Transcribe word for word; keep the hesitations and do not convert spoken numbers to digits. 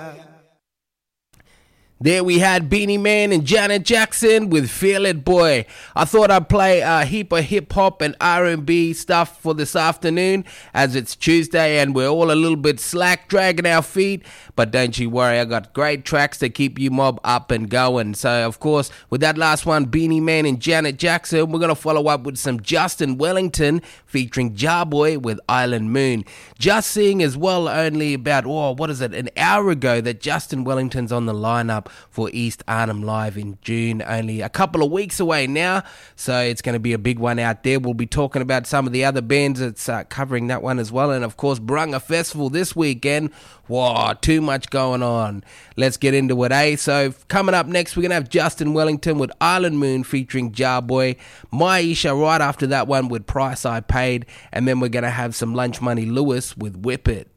There we had Beanie Man and Janet Jackson with Feel It Boy. I thought I'd play a heap of hip-hop and R and B stuff for this afternoon, as it's Tuesday and we're all a little bit slack, dragging our feet. But don't you worry, I got great tracks to keep you mob up and going. So, of course, with that last one, Beanie Man and Janet Jackson, we're going to follow up with some Justin Wellington featuring Jarboy with Island Moon. Just seeing as well only about, oh, what is it, an hour ago that Justin Wellington's on the lineup for East Arnhem Live in June, only a couple of weeks away now, so it's going to be a big one out there. We'll be talking about some of the other bands that's uh, covering that one as well, and of course Brunga Festival this weekend. Wow, too much going on. Let's get into it, eh? So coming up next, we're going to have Justin Wellington with Island Moon featuring Jarboy, Maisha right after that one with Price I Paid, and then we're going to have some Lunch Money Lewis with Whip It.